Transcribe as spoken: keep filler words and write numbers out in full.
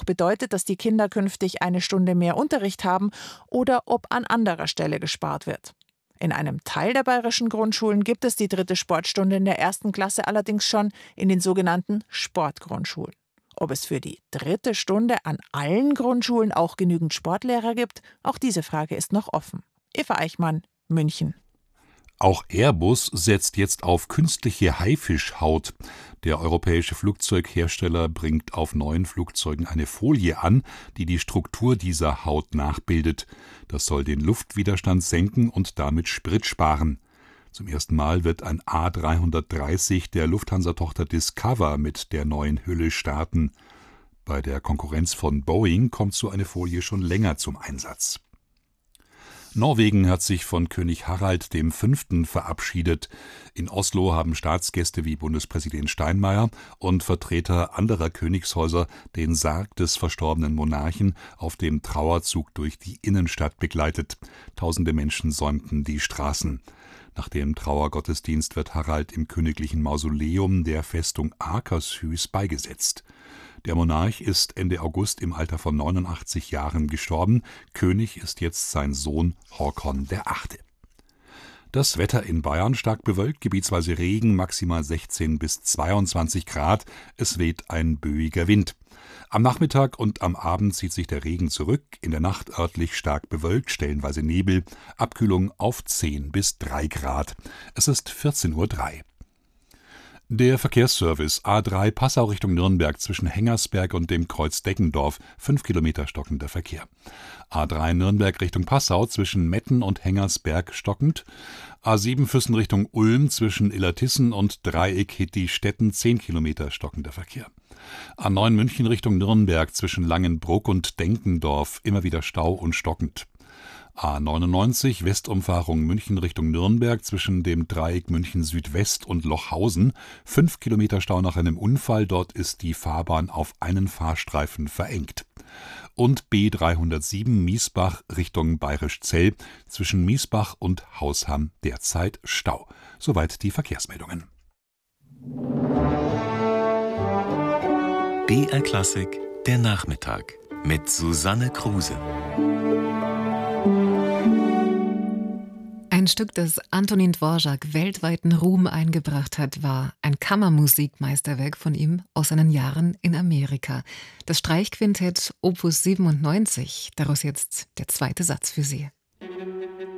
bedeutet, dass die Kinder künftig eine Stunde mehr Unterricht haben oder ob an anderer Stelle gespart wird. In einem Teil der bayerischen Grundschulen gibt es die dritte Sportstunde in der ersten Klasse allerdings schon in den sogenannten Sportgrundschulen. Ob es für die dritte Stunde an allen Grundschulen auch genügend Sportlehrer gibt, auch diese Frage ist noch offen. Eva Eichmann, München. Auch Airbus setzt jetzt auf künstliche Haifischhaut. Der europäische Flugzeughersteller bringt auf neuen Flugzeugen eine Folie an, die die Struktur dieser Haut nachbildet. Das soll den Luftwiderstand senken und damit Sprit sparen. Zum ersten Mal wird ein A drei dreißig der Lufthansa-Tochter Discover mit der neuen Hülle starten. Bei der Konkurrenz von Boeing kommt so eine Folie schon länger zum Einsatz. Norwegen hat sich von König Harald Fünften verabschiedet. In Oslo haben Staatsgäste wie Bundespräsident Steinmeier und Vertreter anderer Königshäuser den Sarg des verstorbenen Monarchen auf dem Trauerzug durch die Innenstadt begleitet. Tausende Menschen säumten die Straßen. Nach dem Trauergottesdienst wird Harald im königlichen Mausoleum der Festung Akershus beigesetzt. Der Monarch ist Ende August im Alter von neunundachtzig Jahren gestorben. König ist jetzt sein Sohn Håkon der Achte. Das Wetter in Bayern stark bewölkt, gebietsweise Regen, maximal sechzehn bis zweiundzwanzig Grad. Es weht ein böiger Wind. Am Nachmittag und am Abend zieht sich der Regen zurück, in der Nacht örtlich stark bewölkt, stellenweise Nebel, Abkühlung auf zehn bis drei Grad. Es ist vierzehn Uhr drei. Der Verkehrsservice A drei Passau Richtung Nürnberg zwischen Hengersberg und dem Kreuz Deggendorf, fünf Kilometer stockender Verkehr. A drei Nürnberg Richtung Passau zwischen Metten und Hengersberg stockend. A sieben Füssen Richtung Ulm zwischen Illertissen und Dreieck Hitti-Stetten, zehn Kilometer stockender Verkehr. A neun München Richtung Nürnberg zwischen Langenbruck und Denkendorf, immer wieder Stau und stockend. A neunundneunzig Westumfahrung München Richtung Nürnberg zwischen dem Dreieck München Südwest und Lochhausen. Fünf Kilometer Stau nach einem Unfall, dort ist die Fahrbahn auf einen Fahrstreifen verengt. Und B dreihundertsieben Miesbach Richtung Bayerischzell zwischen Miesbach und Hausham derzeit Stau. Soweit die Verkehrsmeldungen. B R Klassik, der Nachmittag mit Susanne Kruse. Ein Stück, das Antonín Dvořák weltweiten Ruhm eingebracht hat, war ein Kammermusikmeisterwerk von ihm aus seinen Jahren in Amerika. Das Streichquintett Opus siebenundneunzig, daraus jetzt der zweite Satz für Sie.